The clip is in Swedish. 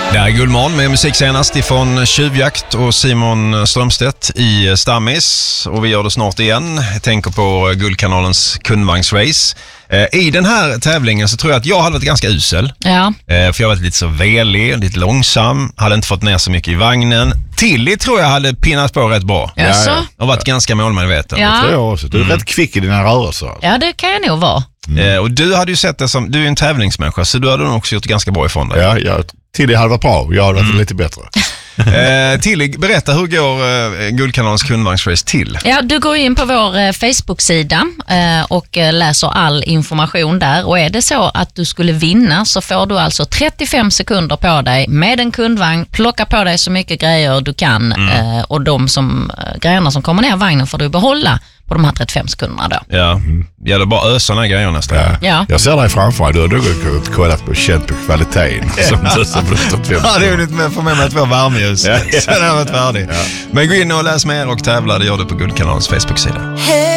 Det är Guldmorgon med musik senast ifrån Tjuvjakt och Simon Strömstedt i Stammis. Och vi gör det snart igen. Jag tänker på Guldkanalens kundvagnsrace. I den här tävlingen så tror jag att jag hade varit ganska usel. Ja. För jag var lite så velig, lite långsam. Hade inte fått ner så mycket i vagnen. Tilly tror jag hade pinnat på rätt bra. Jaså? Och varit ganska målmedveten. Ja. Det tror jag också. Du är rätt kvick i dina rörelser. Ja, det kan jag nog vara. Och du hade ju sett det som, du är en tävlingsmänniska, så du hade nog också gjort ganska bra ifrån dig. Ja, Tilly hade varit bra. Jag hade varit lite bättre. Tilly, berätta, hur går Guldkanalens kundvagnsrace till? Ja, du går in på vår Facebook-sida och läser all information där. Och är det så att du skulle vinna så får du alltså 35 sekunder på dig med en kundvagn. Plocka på dig så mycket grejer du kan och grejerna som kommer ner vagnen får du behålla på de här 35 sekunderna då. Ja, det är bara ösa den här grejer nästan. Ja. Jag ser dig framför dig. Du har kollat på känt på kvaliteten. Ja, det är ju lite med för mig med 2 värmeljus. Så den har varit färdig. Men gå in och läs mer och tävla, det gör du på Guldkanalens Facebook-sida.